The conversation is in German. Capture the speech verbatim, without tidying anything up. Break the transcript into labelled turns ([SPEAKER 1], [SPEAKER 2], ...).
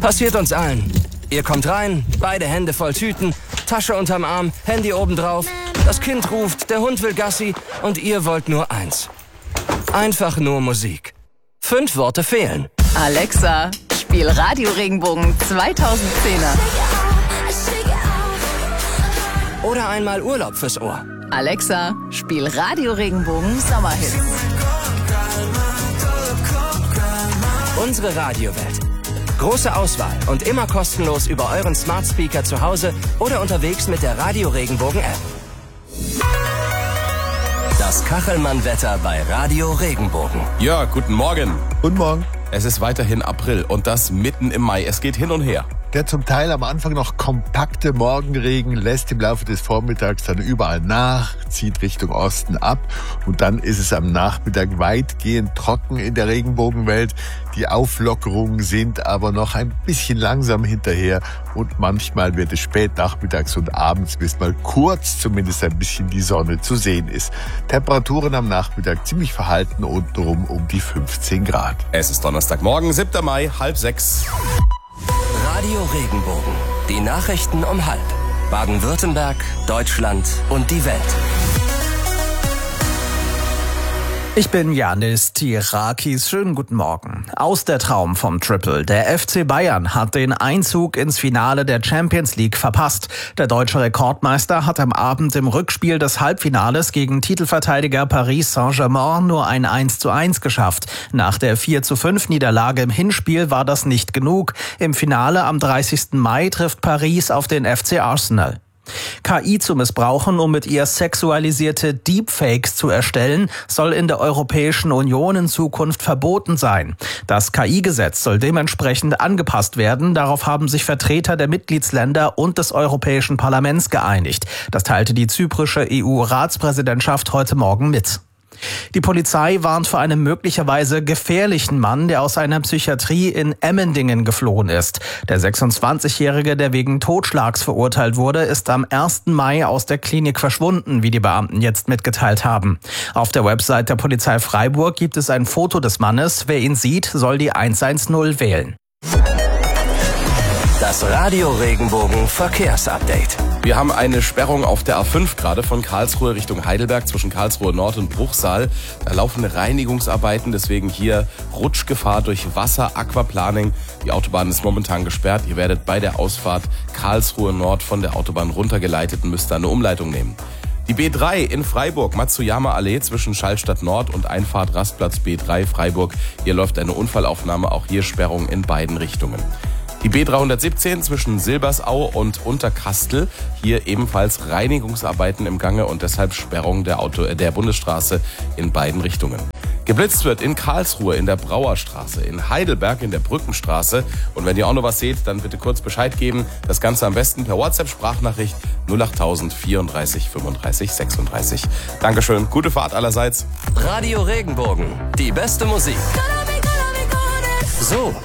[SPEAKER 1] Passiert uns allen. Ihr kommt rein, beide Hände voll Tüten, Tasche unterm Arm, Handy obendrauf, das Kind ruft, der Hund will Gassi und ihr wollt nur eins. Einfach nur Musik. Fünf Worte fehlen.
[SPEAKER 2] Alexa, spiel Radio Regenbogen zweitausendzehner.
[SPEAKER 1] Oder einmal Urlaub fürs Ohr.
[SPEAKER 2] Alexa, spiel Radio Regenbogen Sommerhits.
[SPEAKER 1] Unsere Radiowelt. Große Auswahl und immer kostenlos über euren Smart Speaker zu Hause oder unterwegs mit der Radio Regenbogen App. Das Kachelmann-Wetter bei Radio Regenbogen.
[SPEAKER 3] Ja, guten Morgen.
[SPEAKER 4] Guten Morgen.
[SPEAKER 3] Es ist weiterhin April und das mitten im Mai. Es geht hin und her.
[SPEAKER 4] Der zum Teil am Anfang noch kompakte Morgenregen lässt im Laufe des Vormittags dann überall nach, zieht Richtung Osten ab und dann ist es am Nachmittag weitgehend trocken in der Regenbogenwelt. Die Auflockerungen sind aber noch ein bisschen langsam hinterher und manchmal wird es spät nachmittags und abends, bis mal kurz zumindest ein bisschen die Sonne zu sehen ist. Temperaturen am Nachmittag ziemlich verhalten untenrum um die fünfzehn Grad.
[SPEAKER 3] Es ist Donnerstagmorgen, siebter Mai, halb sechs.
[SPEAKER 1] Radio Regenbogen. Die Nachrichten um halb. Baden-Württemberg, Deutschland und die Welt.
[SPEAKER 5] Ich bin Janis Tirakis. Schönen guten Morgen. Aus der Traum vom Triple. Der F C Bayern hat den Einzug ins Finale der Champions League verpasst. Der deutsche Rekordmeister hat am Abend im Rückspiel des Halbfinales gegen Titelverteidiger Paris Saint-Germain nur ein eins zu eins geschafft. Nach der vier zu fünf Niederlage im Hinspiel war das nicht genug. Im Finale am dreißigsten Mai trifft Paris auf den F C Arsenal. K I zu missbrauchen, um mit ihr sexualisierte Deepfakes zu erstellen, soll in der Europäischen Union in Zukunft verboten sein. Das K I-Gesetz soll dementsprechend angepasst werden. Darauf haben sich Vertreter der Mitgliedsländer und des Europäischen Parlaments geeinigt. Das teilte die zyprische E U-Ratspräsidentschaft heute Morgen mit. Die Polizei warnt vor einem möglicherweise gefährlichen Mann, der aus einer Psychiatrie in Emmendingen geflohen ist. Der sechsundzwanzigjährige, der wegen Totschlags verurteilt wurde, ist am ersten Mai aus der Klinik verschwunden, wie die Beamten jetzt mitgeteilt haben. Auf der Website der Polizei Freiburg gibt es ein Foto des Mannes. Wer ihn sieht, soll die hundertzehn wählen.
[SPEAKER 1] Das Radio Regenbogen Verkehrsupdate.
[SPEAKER 3] Wir haben eine Sperrung auf der A fünf gerade von Karlsruhe Richtung Heidelberg zwischen Karlsruhe Nord und Bruchsal. Da laufen Reinigungsarbeiten, deswegen hier Rutschgefahr durch Wasser, Aquaplaning. Die Autobahn ist momentan gesperrt. Ihr werdet bei der Ausfahrt Karlsruhe Nord von der Autobahn runtergeleitet und müsst da eine Umleitung nehmen. Die B drei in Freiburg, Matsuyama-Allee zwischen Schallstadt Nord und Einfahrt Rastplatz B drei Freiburg. Hier läuft eine Unfallaufnahme, auch hier Sperrung in beiden Richtungen. Die B dreihundertsiebzehn zwischen Silbersau und Unterkastel, hier ebenfalls Reinigungsarbeiten im Gange und deshalb Sperrung der, Auto, äh, der Bundesstraße in beiden Richtungen. Geblitzt wird in Karlsruhe in der Brauerstraße, in Heidelberg in der Brückenstraße. Und wenn ihr auch noch was seht, dann bitte kurz Bescheid geben. Das Ganze am besten per WhatsApp-Sprachnachricht null acht null null null vier fünfunddreißig sechsunddreißig. Dankeschön, gute Fahrt allerseits.
[SPEAKER 1] Radio Regenbogen, die beste Musik. So